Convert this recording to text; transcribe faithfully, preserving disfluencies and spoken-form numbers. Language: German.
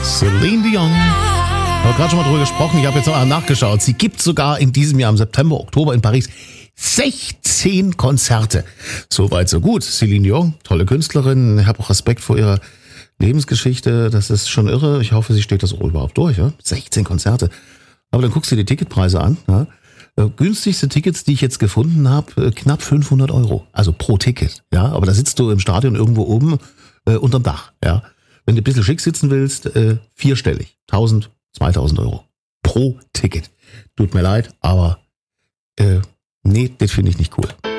Celine Dion. Ich habe gerade schon mal drüber gesprochen, ich habe jetzt mal nachgeschaut. Sie gibt sogar in diesem Jahr im September, Oktober in Paris sechzehn Konzerte. Soweit, so gut. Celine Dion, tolle Künstlerin. Ich habe auch Respekt vor ihrer Lebensgeschichte. Das ist schon irre. Ich hoffe, sie steht das auch überhaupt durch. Ja? sechzehn Konzerte. Aber dann guckst du die Ticketpreise an. Ja? Günstigste Tickets, die ich jetzt gefunden habe, knapp fünfhundert Euro. Also pro Ticket. Ja, aber da sitzt du im Stadion irgendwo oben äh, unterm Dach. Ja, wenn du ein bisschen schick sitzen willst, äh, vierstellig. tausend, zweitausend Euro pro Ticket. Tut mir leid, aber äh, nee, das finde ich nicht cool.